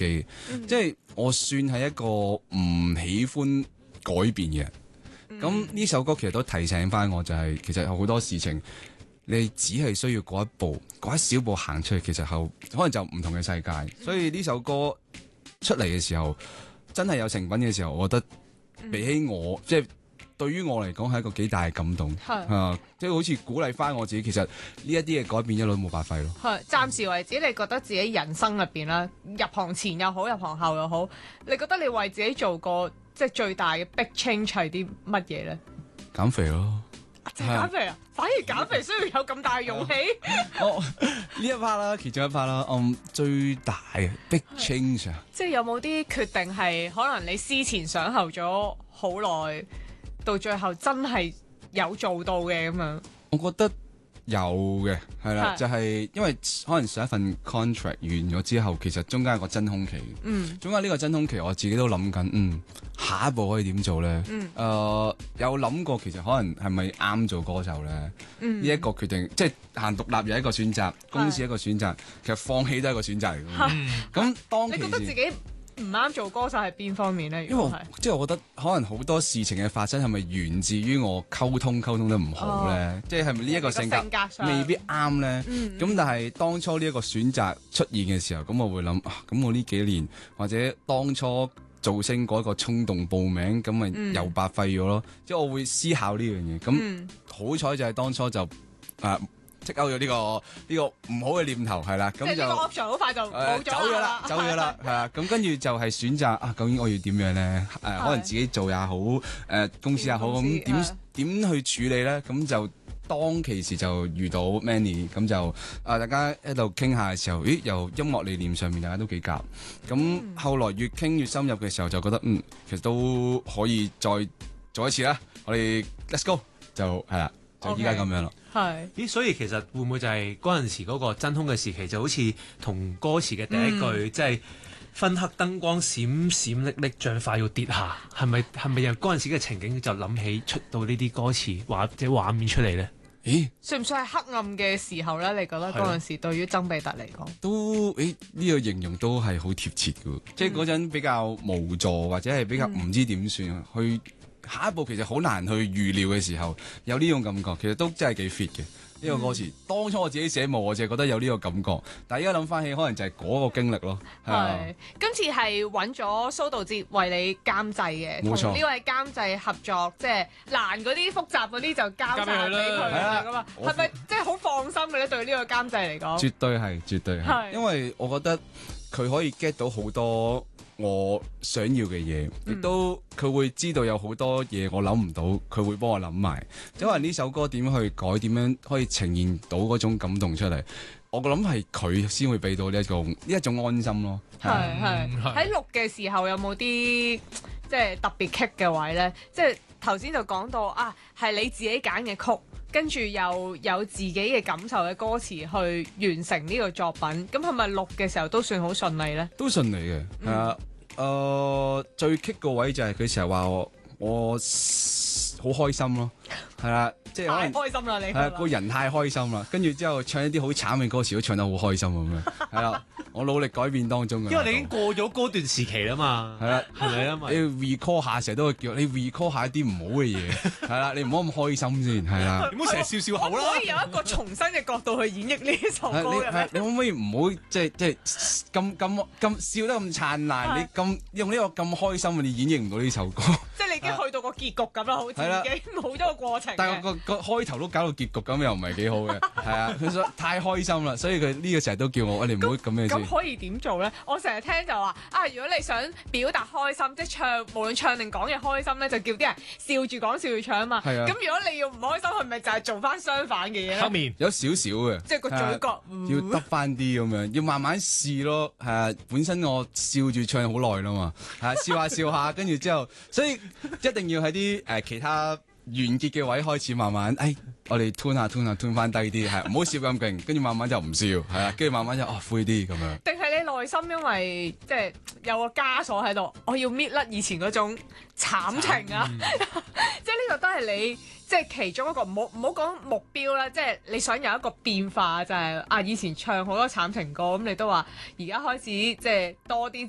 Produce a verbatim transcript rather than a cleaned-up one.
己，嗯、即係我算係一個唔喜歡改變嘅人。咁呢、嗯、首歌其實都提醒翻我，就係、是、其實有好多事情，你只係需要嗰一步，嗰一小步行出去，其實後可能就唔同嘅世界。嗯、所以呢首歌出嚟嘅時候，真係有成品嘅時候，我覺得比起我、嗯、即係。對於我嚟講係一個幾大嘅感動，係啊，即係好似鼓勵翻我自己。其實呢一啲嘅改變一路都冇白費咯。係暫時為止，你覺得自己人生入邊啦，入行前又好，入行後又好，你覺得你為自己做過即係最大嘅 big change 係啲乜嘢咧？ 減肥咯， 就係減肥啊！反而減肥需要有咁大嘅勇氣。 哦，呢一 part 啦，其中一 part 啦，嗯，最大嘅 big change 啊， 即係有冇啲決定係可能你思前想後咗好耐？到最後真係有做到嘅咁樣， 我覺得有嘅，係啦，是就係因為可能上一份 contract 完咗之後，其實中間有個真空期，嗯，中間呢個真空期我自己都諗緊，嗯，下一步可以點做咧？嗯，誒、呃，有諗過其實可能係咪啱做歌手咧？嗯，呢一個決定，即係行獨立又一個選擇，公司一個選擇，是其實放棄都係一個選擇嚟嘅。咁、嗯、當其時你覺得自己唔啱做歌手係邊方面咧？ 因為即係我覺得可能好多事情嘅發生係咪源自於我溝通溝通得唔好咧？哦、即係係咪呢一個性格未必啱咧？咁、嗯嗯、但係當初呢一個選擇出現嘅時候，咁我會諗啊，咁我呢幾年或者當初造星嗰個衝動報名，咁咪又白費咗咯？嗯、即係我會思考呢樣嘢。咁、嗯、好彩就係當初就啊。即勾咗呢個呢、呢個唔好嘅念頭係啦，咁就 option 好快就冇咗走咗啦，走咗啦，係啊，咁跟住就係選擇啊，究竟我要點樣咧？誒、呃，可能自己做也好，誒、呃，公司也好，咁點點去處理咧？咁就當其時就遇到 Manny， 咁就啊，大家喺度傾下嘅時候，咦，由音樂理念上面大家都幾夾，咁、嗯、後來越傾越深入嘅時候，就覺得嗯，其實都可以再做一次啦，我哋 Let's go 就係啦，就依家咁樣咯。 係， 咦，所以其實會唔會就係嗰陣時嗰個真空嘅時期，就好似同歌詞嘅第一句，即係昏黑燈光閃閃爍爍，像快要跌下，係咪係咪由嗰陣時嘅情景就諗起出到呢啲歌詞或者畫面出嚟咧？ 咦， 算唔算係黑暗嘅時候咧？你覺得嗰陣時對於曾比特嚟講， 都誒呢、這個形容都係好貼切嘅，嗯、即係嗰陣比較無助或者係比較唔知點算、嗯、去。下一步其實好難去預料嘅時候，有呢種感覺，其實都真係幾 fit 嘅呢個歌詞。嗯、當初我自己寫冇，我淨係覺得有呢個感覺，但係而家諗翻起，可能就係嗰個經歷咯。係， 今次係揾咗蘇道哲為你監製嘅， 冇錯。 同呢位監製合作，即係難嗰啲、複雜嗰啲就交曬俾佢啦。咁啊，係咪即係好放心嘅咧？對呢個監製嚟講， 絕對係，絕對係，是因為我覺得佢可以 get 到好多我想要嘅嘢，亦、嗯、都佢會知道有好多嘢我諗唔到，佢會幫我諗埋。因為呢首歌點去改，點樣可以呈現到嗰種感動出嚟，我諗係佢先會俾到呢一種呢一種安心咯。 係係喺錄嘅時候有冇啲即係特別棘嘅位咧？即係頭先就講到啊，係你自己揀嘅曲，跟住又有自己嘅感受嘅歌詞去完成呢個作品。咁係咪錄嘅時候都算好順利咧？ 都順利嘅，係、嗯、啊。誒、呃，最棘個位就係佢成日話我，我好開心咯，係啦，即係可能太開心啦，你係個人太開心啦，跟住之後唱一啲好慘嘅歌詞都唱得好開心咁樣，係啦，我努力改變當中嘅， 因為你已經過咗嗰段時期啦嘛，係啦，係咪啊嘛？你 recall 下成日都會叫你 recall 下一啲唔好嘅嘢，係啦，你唔好咁開心先，係啦，你唔好成日笑笑口啦。 可以有一個重新嘅角度去演繹呢首歌嘅咩？ 你可唔可以唔好即係即係咁咁咁笑得咁燦爛？你咁用呢個咁開心嘅，你演繹唔到呢首歌。 即係你已經去到個結局咁啦，好似已經冇咗個過程。 但係個個開頭都搞到結局咁，又唔係幾好嘅，係啊，佢太開心啦，所以佢呢個成日都叫我，你唔好咁樣先。 咁可以點做咧？我成日聽就話啊，如果你想表達開心，即係唱，無論唱定講嘢開心咧，就叫啲人笑住講笑住唱啊嘛。係啊。咁如果你要唔開心，係咪就係做翻相反嘅嘢咧？ 黑面有少少嘅， 即係個嘴角要得翻啲咁樣，要慢慢試咯。係啊，本身我笑住唱好耐啦嘛，係啊，笑下笑下，跟住之後，所以一定要喺啲誒其他完結嘅位開始慢慢，誒，我哋 tune 下 tune 下 tune 翻低啲，係唔好笑咁勁，跟住慢慢就唔笑，係啊，跟住慢慢就哦灰啲咁樣。 定係你內心因為即係有個枷鎖喺度，我要搣甩以前嗰種慘情啊！嗯、即係呢個都係你即係其中一個唔好唔好講目標啦，即係你想有一個變化就係、是、啊，以前唱好多慘情歌，咁你都話而家開始即係多啲